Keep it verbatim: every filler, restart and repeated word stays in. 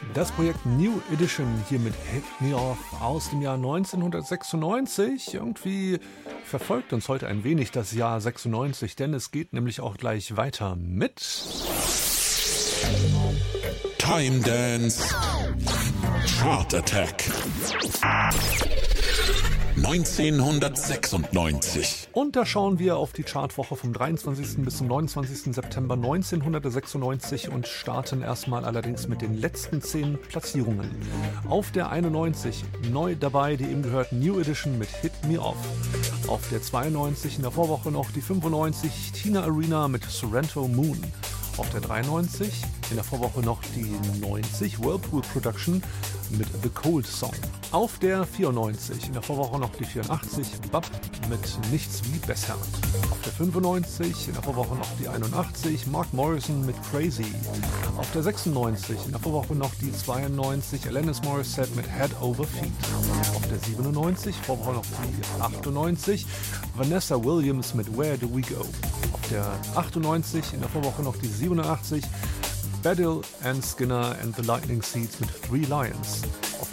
Das Projekt New Edition hier mit Hit Me Off aus dem Jahr neunzehnhundertsechsundneunzig. Irgendwie verfolgt uns heute ein wenig das Jahr sechsundneunzig, denn es geht nämlich auch gleich weiter mit Time Dance Chart Attack neunzehnhundertsechsundneunzig. Und da schauen wir auf die Chartwoche vom dreiundzwanzigsten bis zum neunundzwanzigsten September neunzehnhundertsechsundneunzig und starten erstmal allerdings mit den letzten zehn Platzierungen. Auf der einundneunzig neu dabei die eben gehörten New Edition mit Hit Me Off. Auf der zweiundneunzig in der Vorwoche noch die fünfundneunzig Tina Arena mit Sorrento Moon. Auf der dreiundneunzig in der Vorwoche noch die neunzig Whirlpool Production mit The Cold Song. Auf der vierundneunzig in der Vorwoche noch die vierundachtzig Bab mit Nichts wie besser. Auf der fünfundneunzig in der Vorwoche noch die einundachtzig Mark Morrison mit Crazy. Auf der sechsundneunzig in der Vorwoche noch die zweiundneunzig Alanis Morissette mit Head Over Feet. Auf der siebenundneunzig Vorwoche noch die achtundneunzig Vanessa Williams mit Where Do We Go. Auf der achtundneunzig in der Vorwoche noch die siebenundachtzig Baddiel and Skinner and the Lightning Seeds mit Three Lions.